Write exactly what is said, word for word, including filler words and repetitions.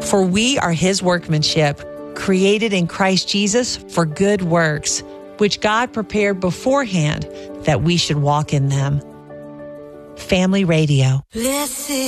For we are his workmanship, created in Christ Jesus for good works, which God prepared beforehand that we should walk in them. Family Radio. Blessed